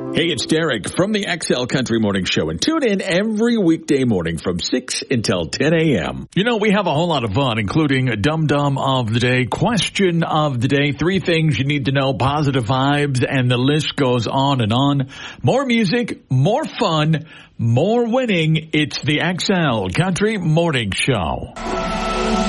Hey, it's Derek from the XL Country Morning Show, and tune in every weekday morning from 6 until 10 a.m. You know, we have a whole lot of fun, including a Dum-Dum of the Day, Question of the Day, 3 things you need to know, positive vibes, and the list goes on and on. More music, more fun, more winning. It's the XL Country Morning Show.